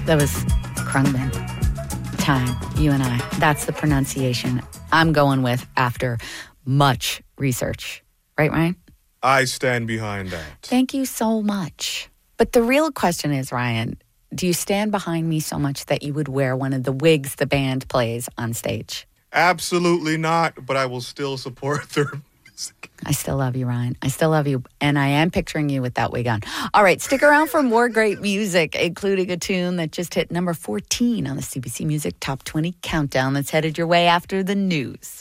That was Krungman. Time, you and I. That's the pronunciation I'm going with after much research. Right, Ryan? I stand behind that. Thank you so much. But the real question is, Ryan, do you stand behind me so much that you would wear one of the wigs the band plays on stage? Absolutely not, but I will still support their music. I still love you, Ryan. I still love you. And I am picturing you with that wig on. All right, stick around for more great music, including a tune that just hit number 14 on the CBC Music Top 20 Countdown that's headed your way after the news.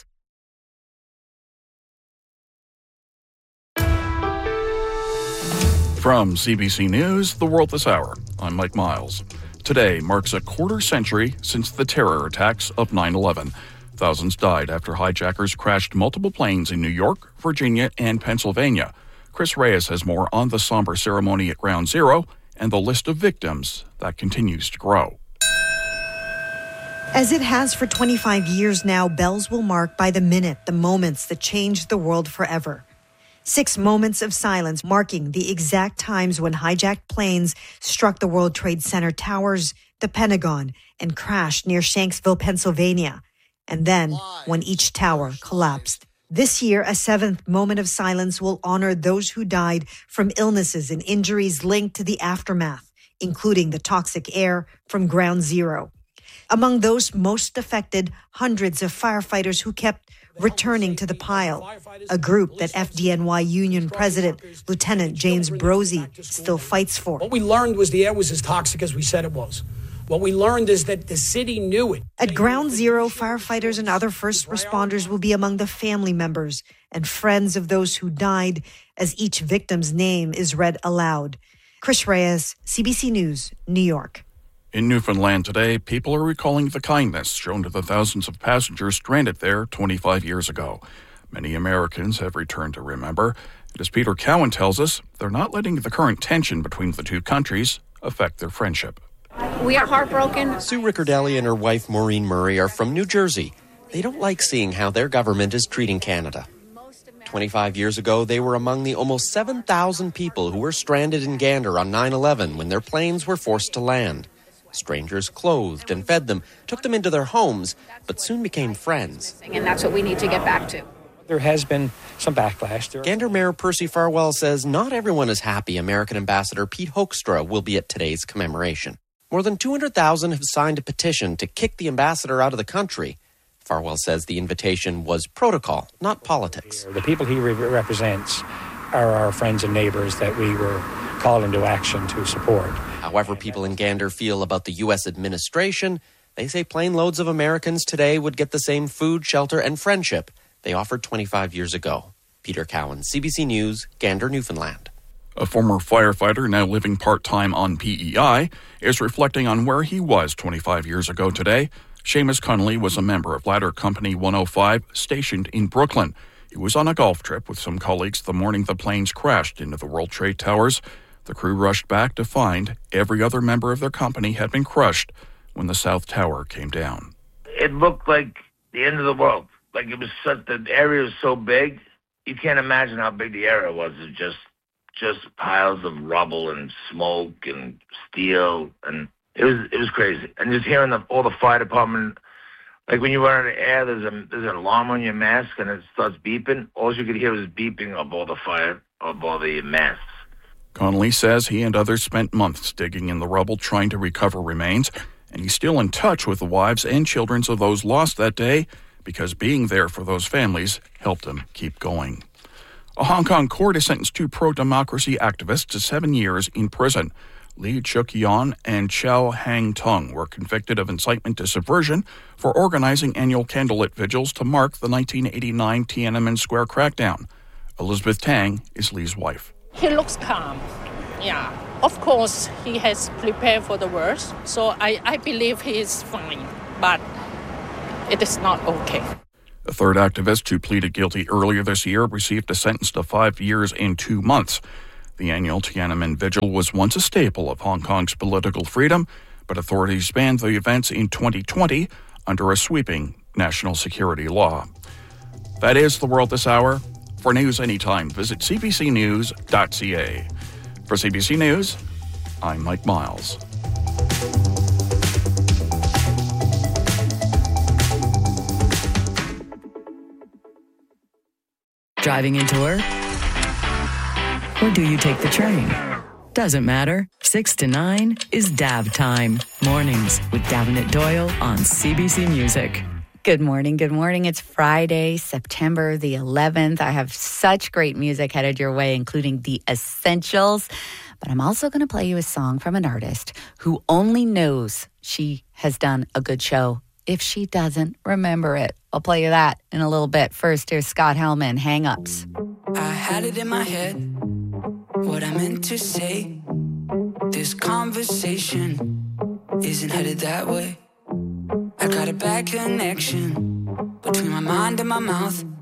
From CBC News, The World This Hour, I'm Mike Miles. Today marks a quarter century since the terror attacks of 9/11. Thousands died after hijackers crashed multiple planes in New York, Virginia, and Pennsylvania. Chris Reyes has more on the somber ceremony at Ground Zero and the list of victims that continues to grow. As it has for 25 years now, bells will mark by the minute the moments that changed the world forever. 6 moments of silence marking the exact times when hijacked planes struck the World Trade Center towers, the Pentagon, and crashed near Shanksville, Pennsylvania. And then when each tower collapsed. This year, a 7th moment of silence will honor those who died from illnesses and injuries linked to the aftermath, including the toxic air from Ground Zero. Among those most affected, hundreds of firefighters who kept returning to the pile, a group that FDNY Union President Lieutenant James Brozzi still fights for. What we learned was the air was as toxic as we said it was. What we learned is that the city knew it. At Ground Zero, firefighters and other first responders will be among the family members and friends of those who died as each victim's name is read aloud. Chris Reyes, CBC News, New York. In Newfoundland today, people are recalling the kindness shown to the thousands of passengers stranded there 25 years ago. Many Americans have returned to remember. And as Peter Cowan tells us, they're not letting the current tension between the two countries affect their friendship. We are heartbroken. Sue Riccardelli and her wife Maureen Murray are from New Jersey. They don't like seeing how their government is treating Canada. 25 years ago, they were among the almost 7,000 people who were stranded in Gander on 9/11 when their planes were forced to land. Strangers clothed and fed them, took them into their homes, but soon became friends. And that's what we need to get back to. There has been some backlash. Gander Mayor Percy Farwell says not everyone is happy American Ambassador Pete Hoekstra will be at today's commemoration. More than 200,000 have signed a petition to kick the ambassador out of the country. Farwell says the invitation was protocol, not politics. The people he represents are our friends and neighbors that we were called into action to support. However people in Gander feel about the U.S. administration, they say plane loads of Americans today would get the same food, shelter, and friendship they offered 25 years ago. Peter Cowan, CBC News, Gander, Newfoundland. A former firefighter now living part-time on PEI is reflecting on where he was 25 years ago today. Seamus Connolly was a member of Ladder Company 105 stationed in Brooklyn. He was on a golf trip with some colleagues the morning the planes crashed into the World Trade Towers. The crew rushed back to find every other member of their company had been crushed when the South Tower came down. It looked like the end of the world. Like it was the area was so big, you can't imagine how big the area was. It was just piles of rubble and smoke and steel, and it was crazy. And just hearing all the fire department, like when you run out of air, there's an alarm on your mask and it starts beeping. All you could hear was beeping of all the fire, of all the masks. Connolly says he and others spent months digging in the rubble trying to recover remains, and he's still in touch with the wives and children of those lost that day because being there for those families helped him keep going. A Hong Kong court has sentenced 2 pro-democracy activists to 7 years in prison. Lee Chuk-yeon and Chow Hang-tung were convicted of incitement to subversion for organizing annual candlelit vigils to mark the 1989 Tiananmen Square crackdown. Elizabeth Tang is Lee's wife. He looks calm. Yeah. Of course, he has prepared for the worst. So I believe he is fine. But it is not okay. A third activist who pleaded guilty earlier this year received a sentence to 5 years and 2 months. The annual Tiananmen Vigil was once a staple of Hong Kong's political freedom, but authorities banned the events in 2020 under a sweeping national security law. That is The World This Hour. For news anytime, visit cbcnews.ca. For CBC News, I'm Mike Miles. Driving into work? Or do you take the train? Doesn't matter. 6 to 9 is DAB time. Mornings with Davenant Doyle on CBC Music. Good morning. Good morning. It's Friday, September the 11th. I have such great music headed your way, including The Essentials. But I'm also going to play you a song from an artist who only knows she has done a good show if she doesn't remember it. I'll play you that in a little bit. First, here's Scott Helman, Hang Ups. I had it in my head, what I meant to say. This conversation isn't headed that way. I got a bad connection between my mind and my mouth.